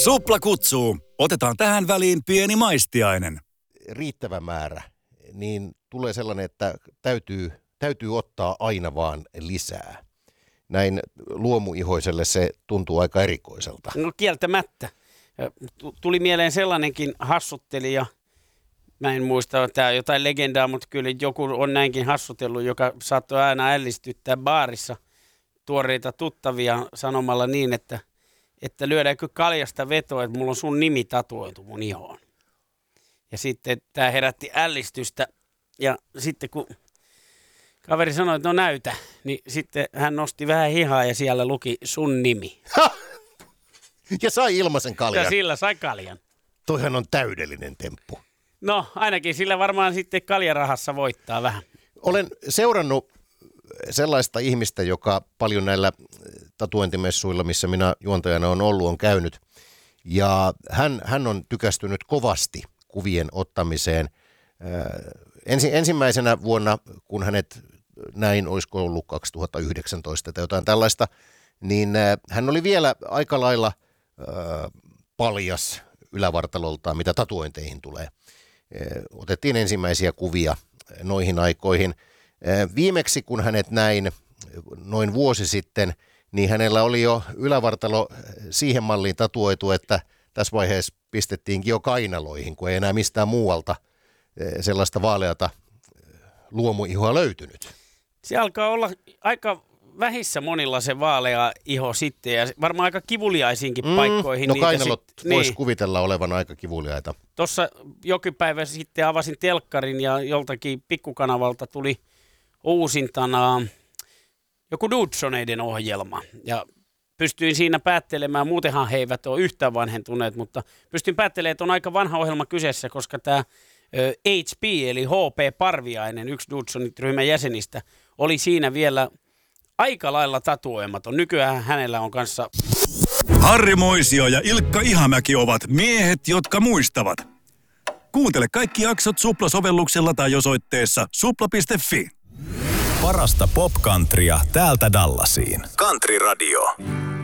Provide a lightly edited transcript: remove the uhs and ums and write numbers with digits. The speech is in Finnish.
Supla kutsuu. Otetaan tähän väliin pieni maistiainen. Riittävä määrä, niin tulee sellainen, että täytyy ottaa aina vaan lisää. Näin luomuihoiselle se tuntuu aika erikoiselta. No kieltämättä. Tuli mieleen sellainenkin hassuttelija, mä en muista, tämä on jotain legendaa, mutta kyllä joku on näinkin hassutellut, joka saattoi aina ällistyttää baarissa tuoreita tuttavia sanomalla niin, että lyödäänkö kaljasta vetoa, että mulla on sun nimi tatuoitu mun ihoon. Ja sitten tämä herätti ällistystä ja sitten kun kaveri sanoi, että no näytä, niin sitten hän nosti vähän hihaa ja siellä luki sun nimi. Ja sai ilmaisen kaljan. Ja sillä sai kaljan. Toihan on täydellinen temppu. No ainakin sillä varmaan sitten kaljarahassa voittaa vähän. Olen seurannut sellaista ihmistä, joka paljon näillä tatuointimessuilla, missä minä juontajana on ollut, on käynyt. Ja hän on tykästynyt kovasti kuvien ottamiseen. Ensimmäisenä vuonna, kun hänet näin, olisiko ollut 2019 tai jotain tällaista, niin hän oli vielä aika lailla paljas ylävartaloltaan, mitä tatuointeihin tulee. Otettiin ensimmäisiä kuvia noihin aikoihin. Viimeksi, kun hänet näin noin vuosi sitten, niin hänellä oli jo ylävartalo siihen malliin tatuoitu, että tässä vaiheessa pistettiinkin jo kainaloihin, kun ei enää mistään muualta sellaista vaaleata luomuihoa löytynyt. Se alkaa olla aika vähissä monilla se vaalea iho sitten ja varmaan aika kivuliaisiinkin paikkoihin. No kainalot voisi kuvitella olevan aika kivuliaita. Tuossa jokin päivä sitten avasin telkkarin ja joltakin pikkukanavalta tuli uusintana joku Dudsoneiden ohjelma ja pystyin siinä päättelemään, muutenhan he eivät ole yhtään vanhentuneet, mutta pystyin päättelemään, että on aika vanha ohjelma kyseessä, koska tämä HP eli HP Parviainen, yksi Dudsonit-ryhmän jäsenistä, oli siinä vielä aika lailla tatuoimaton. Nykyään hänellä on kanssa... Harri Moisio ja Ilkka Ihamäki ovat miehet, jotka muistavat. Kuuntele kaikki jaksot Supla-sovelluksella tai osoitteessa supla.fi. Parasta pop-countrya täältä Dallasiin. Country Radio.